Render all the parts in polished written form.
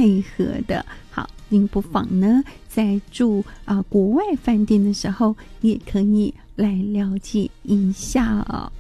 配合的。好，您不妨呢在住国外饭店的时候，也可以来了解一下哦。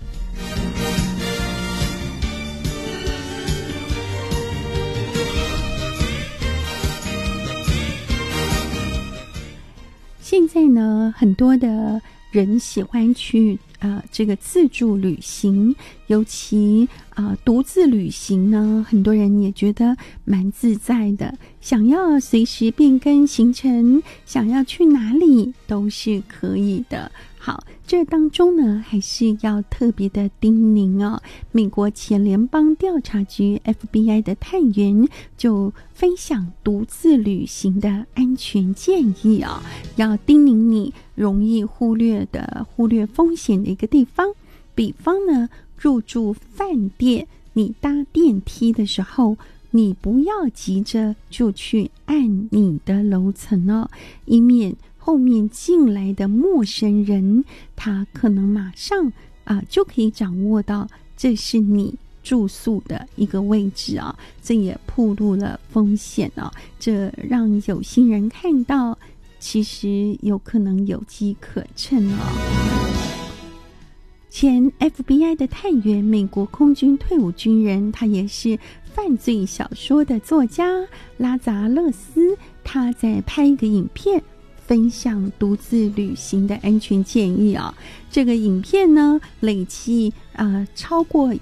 现在呢，很多的人喜欢去这个自助旅行，尤其独自旅行呢，很多人也觉得蛮自在的，想要随时变更行程，想要去哪里都是可以的。好，这当中呢，还是要特别的叮咛哦。美国前联邦调查局 FBI 的探员就分享独自旅行的安全建议哦，要叮咛你容易忽略风险的一个地方，比方呢，入住饭店，你搭电梯的时候，你不要急着就去按你的楼层哦，以免后面进来的陌生人，他可能马上就可以掌握到这是你住宿的一个位置啊，这也暴露了风险啊，这让有心人看到，其实有可能有机可乘哦。前 FBI 的探员，美国空军退伍军人，他也是犯罪小说的作家拉扎勒斯，他在拍一个影片分享独自旅行的安全建议啊。这个影片呢，累计超过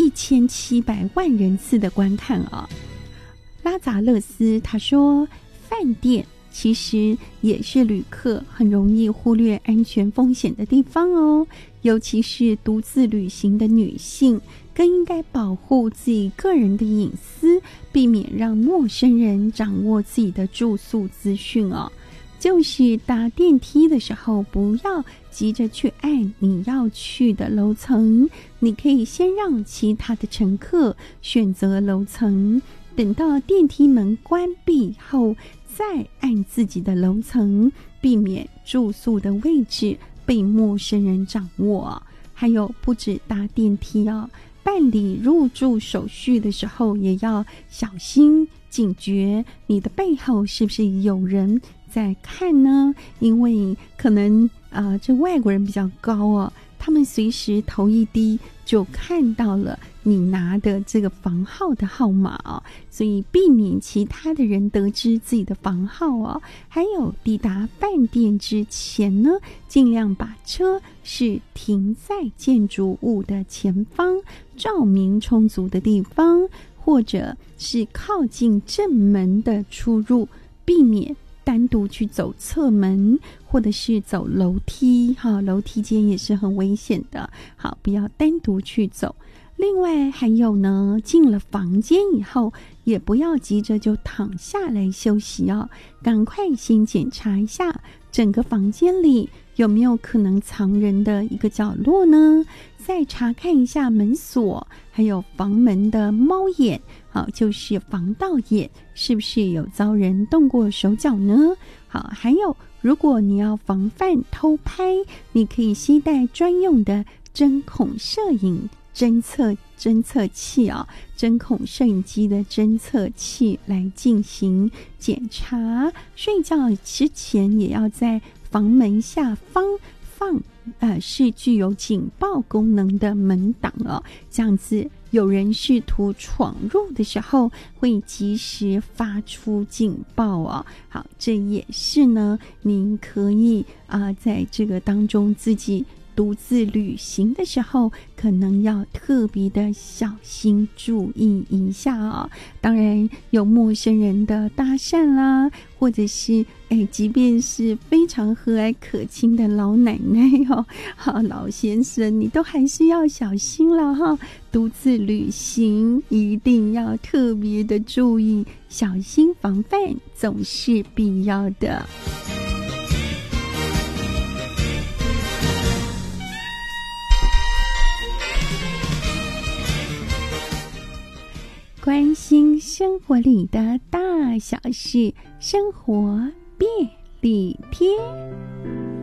1700万人次的观看啊。拉扎勒斯他说，饭店其实也是旅客很容易忽略安全风险的地方哦，尤其是独自旅行的女性，更应该保护自己个人的隐私，避免让陌生人掌握自己的住宿资讯哦。就是搭电梯的时候，不要急着去按你要去的楼层，你可以先让其他的乘客选择楼层，等到电梯门关闭后再按自己的楼层，避免住宿的位置被陌生人掌握。还有不止搭电梯哦，办理入住手续的时候也要小心警觉，你的背后是不是有人在看呢？因为可能这外国人比较高哦，他们随时头一低就看到了你拿的这个房号的号码哦，所以避免其他的人得知自己的房号哦。还有抵达饭店之前呢，尽量把车是停在建筑物的前方，照明充足的地方，或者是靠近正门的出入，避免单独去走侧门，或者是走楼梯，楼梯间也是很危险的，好，不要单独去走。另外还有呢，进了房间以后，也不要急着就躺下来休息哦，赶快先检查一下整个房间里有没有可能藏人的一个角落呢？再查看一下门锁，还有房门的猫眼，就是防盗眼，是不是有遭人动过手脚呢？好，还有如果你要防范偷拍，你可以携带专用的针孔摄影侦测器针孔摄影机的侦测器来进行检查。睡觉之前也要在房门下方放是具有警报功能的门档哦，这样子有人试图闯入的时候会及时发出警报哦。好，这也是呢，您可以在这个当中自己独自旅行的时候，可能要特别的小心注意一下哦。当然有陌生人的搭讪啦，或者是即便是非常和蔼可亲的老奶奶好老先生，你都还是要小心了哈。独自旅行一定要特别的注意，小心防范总是必要的。关心生活里的大小事，生活便利贴。